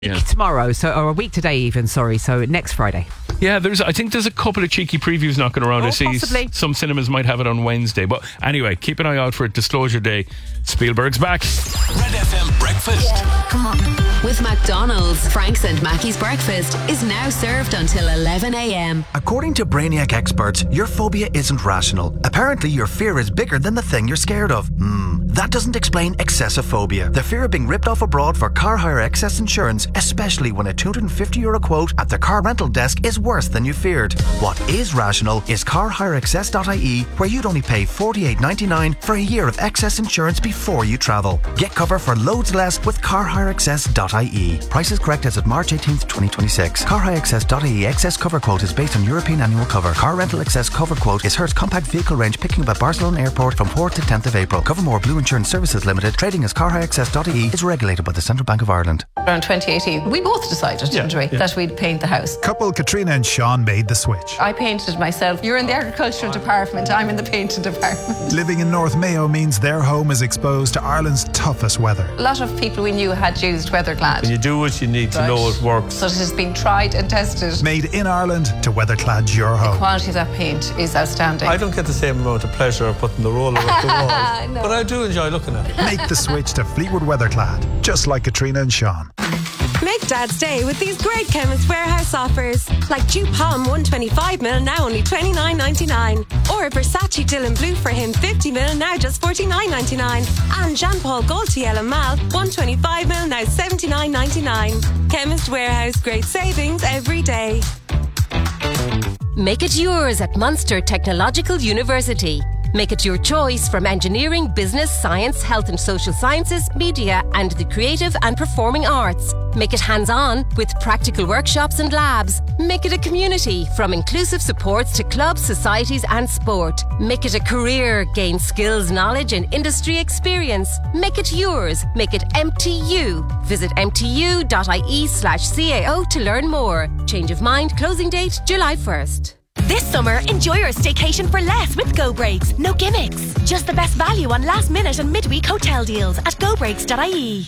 Tomorrow, or a week today even, so next Friday. Yeah, I think there's a couple of cheeky previews knocking around. I see possibly. Some cinemas might have it on Wednesday. But anyway, keep an eye out for it. Disclosure Day. Spielberg's back. Red FM Breakfast. Come on. With McDonald's, Frank's and Mackey's Breakfast is now served until 11 a.m. According to Brainiac experts, your phobia isn't rational. Apparently, your fear is bigger than the thing you're scared of. That doesn't explain excessive phobia. The fear of being ripped off abroad for car hire excess insurance, especially when a €250 quote at the car rental desk is worse than you feared. What is rational is carhireexcess.ie, where you'd only pay $48.99 for a year of excess insurance before you travel. Get cover for loads less with carhireexcess.ie. Prices correct as of March 18th, 2026. Carhireexcess.ie excess cover quote is based on European annual cover. Car rental excess cover quote is Hertz compact vehicle range picking up at Barcelona Airport from 4th to 10th of April. Covermore Blue Insurance Services Limited, trading as carhireexcess.ie, is regulated by the Central Bank of Ireland. Around 2018, we both decided, didn't we, that we'd paint the house. Couple Katrina and Sean made the switch. I painted myself. You're in the agricultural department, I'm in the painting department. Living in North Mayo means their home is exposed to Ireland's toughest weather. A lot of people we knew had used Weatherclad. You do what you need to know it works. So it has been tried and tested. Made in Ireland to Weatherclad your home. The quality of that paint is outstanding. I don't get the same amount of pleasure of putting the roller up the wall, No. but I do enjoy looking at it. Make the switch to Fleetwood Weatherclad, just like Katrina and Sean. Make Dad's day with these great Chemist Warehouse offers. Like Dew Palm 125ml, now only $29.99. Or Versace Dylan Blue for him 50ml, now just $49.99. And Jean Paul Gaultier and Mal 125ml, now $79.99. Chemist Warehouse, great savings every day. Make it yours at Munster Technological University. Make it your choice from engineering, business, science, health and social sciences, media and the creative and performing arts. Make it hands-on with practical workshops and labs. Make it a community from inclusive supports to clubs, societies and sport. Make it a career. Gain skills, knowledge and industry experience. Make it yours. Make it MTU. Visit mtu.ie/CAO to learn more. Change of mind. Closing date July 1st. This summer, enjoy your staycation for less with Go Breaks. No gimmicks. Just the best value on last minute and midweek hotel deals at gobreaks.ie.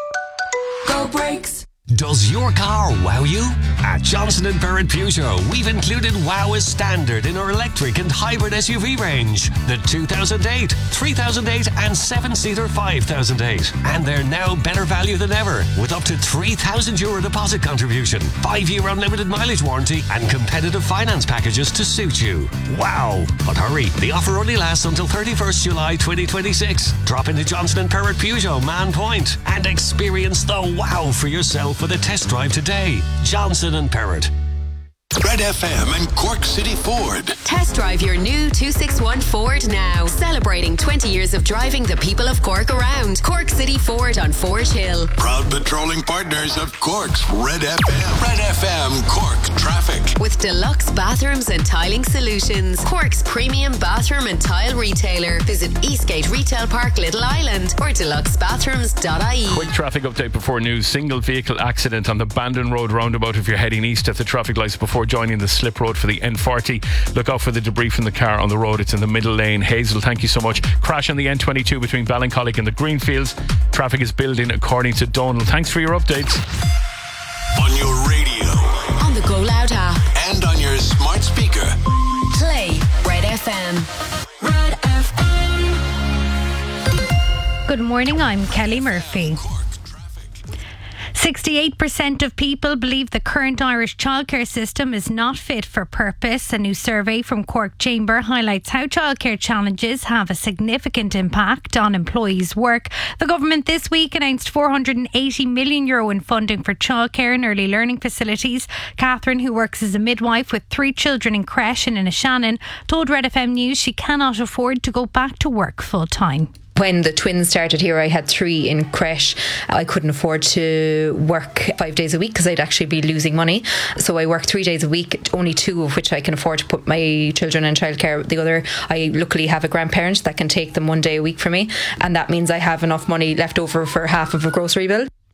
Go Breaks. Does your car wow you? At Johnson & Perrott Peugeot, we've included wow as standard in our electric and hybrid SUV range. The 2008, 3008 and 7-seater 5008. And they're now better value than ever with up to €3,000 deposit contribution, 5-year unlimited mileage warranty and competitive finance packages to suit you. Wow! But hurry, the offer only lasts until 31st July 2026. Drop into Johnson & Perrott Peugeot Man Point and experience the wow for yourself with a test drive today. Johnson & Perrott. Red FM and Cork City Ford. Test drive your new 261 Ford now. Celebrating 20 years of driving the people of Cork around. Cork City Ford on Forge Hill. Proud patrolling partners of Cork's Red FM. Red FM Cork Traffic. With deluxe bathrooms and tiling solutions. Cork's premium bathroom and tile retailer. Visit Eastgate Retail Park, Little Island or deluxebathrooms.ie. Quick traffic update before news. Single vehicle accident on the Bandon Road roundabout if you're heading east at the traffic lights before joining the slip road for the N40. Look out for the debris from the car on the road. It's in the middle lane. Hazel, thank you so much. Crash on the N22 between Ballincollig and the Greenfields. Traffic is building according to Donal. Thanks for your updates. On your radio. On the Go Loud app. And on your smart speaker. Play Red FM. Red FM. Good morning, I'm Kelly Murphy. 68% of people believe the current Irish childcare system is not fit for purpose. A new survey from Cork Chamber highlights how childcare challenges have a significant impact on employees' work. The government this week announced €480 million in funding for childcare and early learning facilities. Catherine, who works as a midwife with 3 children in creche in Inishannon, told Red FM News she cannot afford to go back to work full time. When the twins started here, I had 3 in creche. I couldn't afford to work 5 days a week because I'd actually be losing money. So I work 3 days a week, only 2 of which I can afford to put my children in childcare. The other, I luckily have a grandparent that can take them 1 day a week for me. And that means I have enough money left over for half of a grocery bill.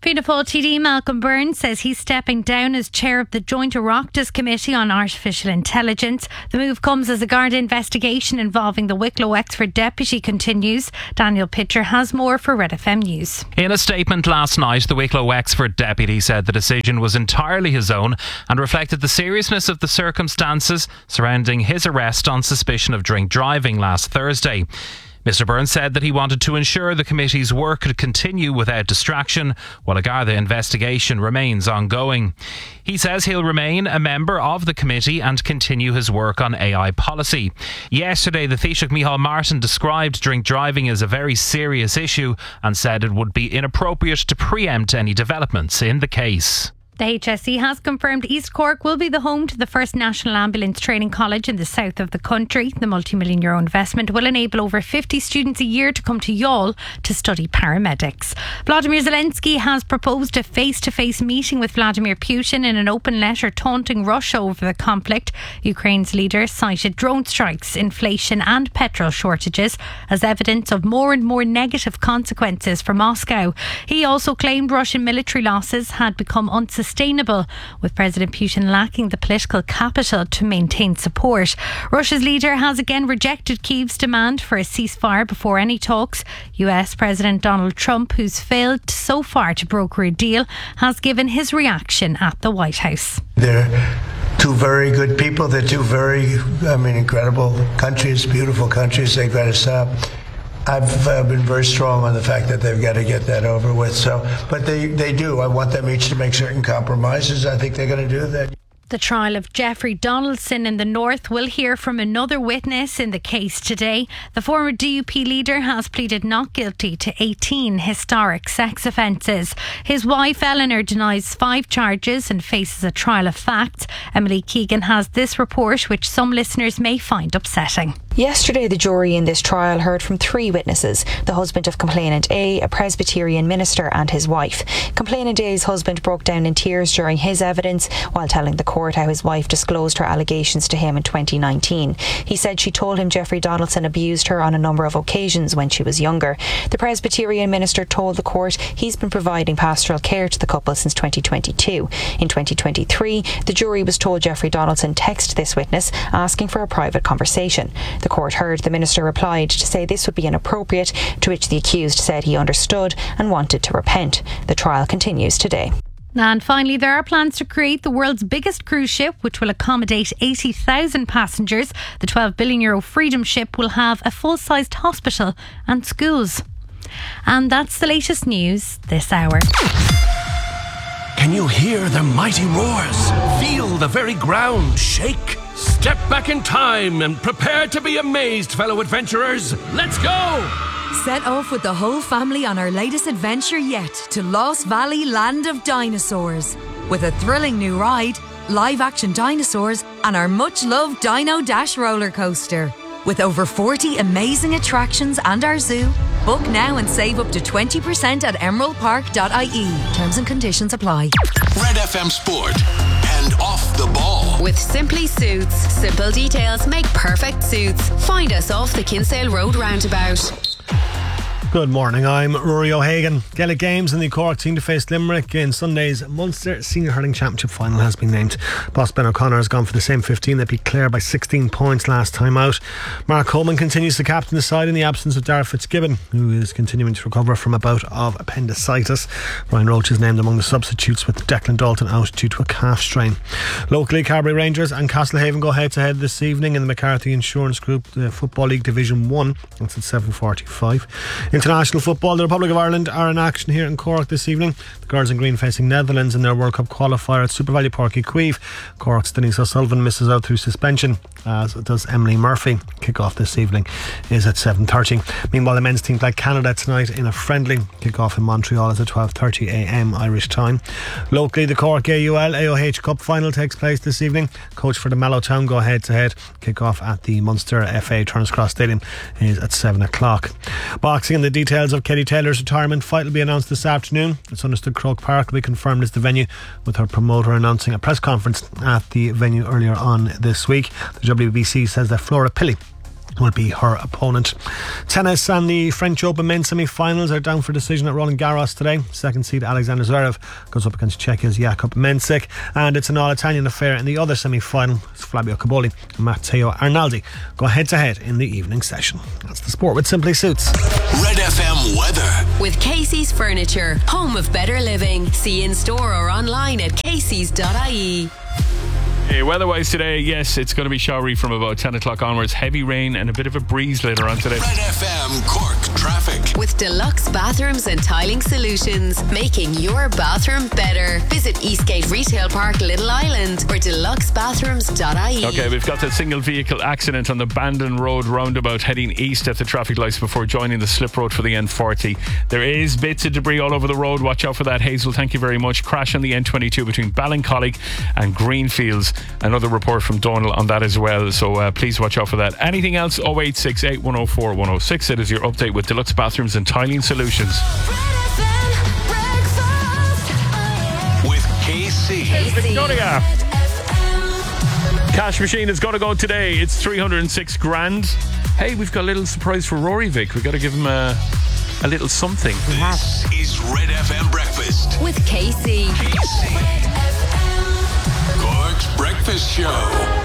Fianna Fáil TD Malcolm Byrne says he's stepping down as chair of the Joint Oireachtas Committee on Artificial Intelligence. The move comes as the Garda investigation involving the Wicklow Wexford deputy continues. Daniel Pitcher has more for Red FM News. In a statement last night, the Wicklow Wexford deputy said the decision was entirely his own and reflected the seriousness of the circumstances surrounding his arrest on suspicion of drink driving last Thursday. Mr Byrne said that he wanted to ensure the committee's work could continue without distraction while a Garda investigation remains ongoing. He says he'll remain a member of the committee and continue his work on AI policy. Yesterday, the Taoiseach Micheál Martin described drink driving as a very serious issue and said it would be inappropriate to preempt any developments in the case. The HSE has confirmed East Cork will be the home to the first National Ambulance Training College in the south of the country. The multi-million euro investment will enable over 50 students a year to come to Youghal to study paramedics. Vladimir Zelensky has proposed a face-to-face meeting with Vladimir Putin in an open letter taunting Russia over the conflict. Ukraine's leader cited drone strikes, inflation and petrol shortages as evidence of more and more negative consequences for Moscow. He also claimed Russian military losses had become unsustainable, with President Putin lacking the political capital to maintain support. Russia's leader has again rejected Kyiv's demand for a ceasefire before any talks. US President Donald Trump, who's failed so far to broker a deal, has given his reaction at the White House. They're two very good people. They're two very, incredible countries, beautiful countries. They've got to stop. I've been very strong on the fact that they've got to get that over with. But they do. I want them each to make certain compromises. I think they're going to do that. The trial of Jeffrey Donaldson in the North will hear from another witness in the case today. The former DUP leader has pleaded not guilty to 18 historic sex offences. His wife Eleanor denies 5 charges and faces a trial of facts. Emily Keegan has this report, which some listeners may find upsetting. Yesterday, the jury in this trial heard from 3 witnesses: the husband of complainant A, a Presbyterian minister, and his wife. Complainant A's husband broke down in tears during his evidence while telling the court how his wife disclosed her allegations to him in 2019. He said she told him Jeffrey Donaldson abused her on a number of occasions when she was younger. The Presbyterian minister told the court he's been providing pastoral care to the couple since 2022. In 2023, the jury was told Jeffrey Donaldson texted this witness asking for a private conversation. The court heard the minister replied to say this would be inappropriate, to which the accused said he understood and wanted to repent. The trial continues today. And finally, there are plans to create the world's biggest cruise ship, which will accommodate 80,000 passengers. The €12 billion Freedom ship will have a full-sized hospital and schools. And that's the latest news this hour. Can you hear the mighty roars? Feel the very ground shake? Step back in time and prepare to be amazed, fellow adventurers. Let's go! Set off with the whole family on our latest adventure yet to Lost Valley Land of Dinosaurs. With a thrilling new ride, live-action dinosaurs, and our much-loved Dino Dash roller coaster. With over 40 amazing attractions and our zoo, book now and save up to 20% at emeraldpark.ie. Terms and conditions apply. Red FM Sport and Off the Ball. With Simply Suits. Simple details make perfect suits. Find us off the Kinsale Road roundabout. Good morning, I'm Rory O'Hagan. Gaelic Games and the Cork team to face Limerick in Sunday's Munster Senior Hurling Championship final has been named. Boss Ben O'Connor has gone for the same 15 that beat Clare by 16 points last time out. Mark Coleman continues to captain the side in the absence of Darragh Fitzgibbon, who is continuing to recover from a bout of appendicitis. Ryan Roach is named among the substitutes, with Declan Dalton out due to a calf strain. Locally, Carbery Rangers and Castlehaven go head to head this evening in the McCarthy Insurance Group, the Football League Division 1. That's at 7:45. International football, the Republic of Ireland are in action here in Cork this evening. The Girls in Green facing Netherlands in their World Cup qualifier at Super Value Park Queeve. Cork's Denise O'Sullivan misses out through suspension, as does Emily Murphy. Kick-off this evening is at 7:30. Meanwhile, the men's team play Canada tonight in a friendly. Kick-off in Montreal is at 12:30am Irish time. Locally, the Cork AUL AOH Cup final takes place this evening. Coach for the Mallowtown go head-to-head. Kick-off at the Munster FA Turner's Cross Stadium is at 7 o'clock. Boxing, and the details of Katie Taylor's retirement fight will be announced this afternoon. It's understood Croke Park will be confirmed as the venue, with her promoter announcing a press conference at the venue earlier on this week. The WBC says that Flora Pilley will be her opponent. Tennis and the French Open men's semi-finals are down for decision at Roland Garros today. Second seed Alexander Zverev goes up against Czechia's Jakub Mensik, and it's an all-Italian affair in the other semi-final. It's Fabio Caboli and Matteo Arnaldi go head-to-head in the evening session. That's the sport with Simply Suits. Red FM weather with Casey's Furniture, home of better living. See in store or online at caseys.ie. Hey, weather-wise today, yes, it's going to be showery from about 10 o'clock onwards. Heavy rain and a bit of a breeze later on today. Red FM Cork traffic. With Deluxe Bathrooms and Tiling Solutions, making your bathroom better. Visit Eastgate Retail Park, Little Island, or deluxebathrooms.ie. Okay, we've got that single vehicle accident on the Bandon Road roundabout heading east at the traffic lights before joining the slip road for the N40. There is bits of debris all over the road. Watch out for that, Hazel. Thank you very much. Crash on the N22 between Ballincollig and Greenfields. Another report from Donal on that as well, so please watch out for that. Anything else? 0868 104 106. It is your update with Deluxe Bathrooms and Tiling Solutions. With KC. Victoria. Cash machine is going to go today. It's 306 grand. Hey, we've got a little surprise for Rory, Vic. We've got to give him a little something. This is Red FM Breakfast with KC. Cork's Breakfast Show.